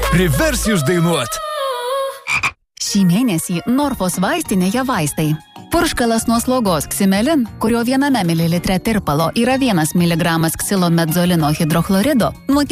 privers jūs dainuot. Šį mėnesį Norfos vaistinėje vaistai. Purškalas nuo slogos Ximelin, kurio 1 mililitre tirpalo yra 1 miligramas ksilomedzolino hidrochlorido, nuo